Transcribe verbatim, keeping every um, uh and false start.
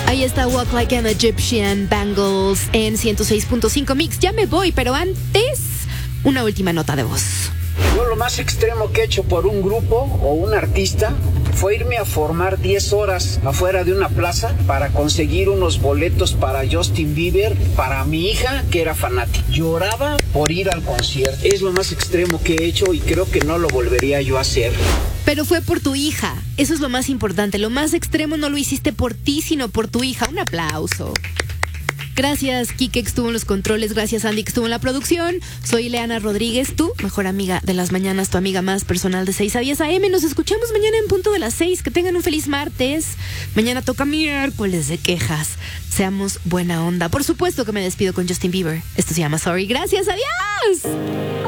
Ahí está Walk Like an Egyptian, Bangles en ciento seis punto cinco Mix. Ya me voy, pero antes, una última nota de voz. Yo lo más extremo que he hecho por un grupo o un artista fue irme a formar diez horas afuera de una plaza para conseguir unos boletos para Justin Bieber, para mi hija que era fanática. Lloraba por ir al concierto. Es lo más extremo que he hecho y creo que no lo volvería yo a hacer. Pero fue por tu hija. Eso es lo más importante. Lo más extremo no lo hiciste por ti, sino por tu hija. Un aplauso. Gracias, Kike, que estuvo en los controles. Gracias, Andy, que estuvo en la producción. Soy Leana Rodríguez, tu mejor amiga de las mañanas, tu amiga más personal de seis a diez a eme. Nos escuchamos mañana en punto de las seis. Que tengan un feliz martes. Mañana toca miércoles de quejas. Seamos buena onda. Por supuesto que me despido con Justin Bieber. Esto se llama Sorry. Gracias, adiós.